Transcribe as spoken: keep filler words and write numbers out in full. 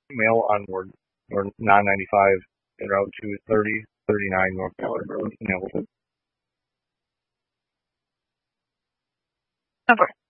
Mail onward, or non ninety-five en route to thirty thirty-nine North Ballard Road in Hamilton. Okay.